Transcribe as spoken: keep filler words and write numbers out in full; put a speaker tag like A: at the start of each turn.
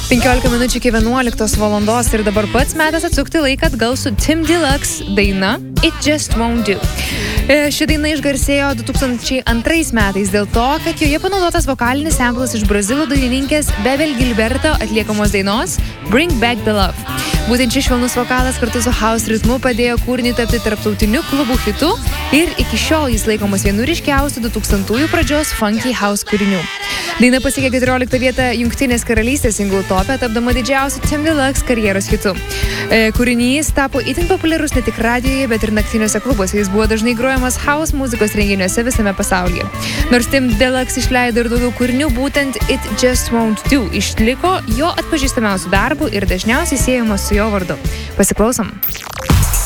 A: penkiolika minučių iki vienuoliktos valandos ir dabar pats metas atsukti laiką atgal su Tim Deluxe daina It Just Won't Do. Ši daina išgarsėjo du tūkstančiai antrais metais dėl to, kad joje panaudotas vokalinis samplas iš brazilų dainininkės Bebel Gilberto atliekamos dainos Bring Back the Love. Būtent šis švelnus vokalas kartu su house ritmu padėjo kūriniui tapti tarptautiniu klubų hitu ir iki šiol jis laikomas vienu ryškiausių du tūkstantųjų pradžios funky house kūrinių. Daina pasiekė keturioliktą vietą Jungtinės karalystės singlų tope, tapdama didžiausiu Tim Deluxe karjeros hitu. E, kūrinys tapo itin populiarus ne tik radijoje, bet ir naktiniuose klubuose. Jis buvo dažnai grojamas house muzikos renginiuose visame pasaulyje. Nors Tim Deluxe išleido ir daugiau kūrinių, būtent It Just Won't Do išliko jo atpažįstamiausių darbų ir dažniausiai siejamos su jo vardu. Pasiklausom.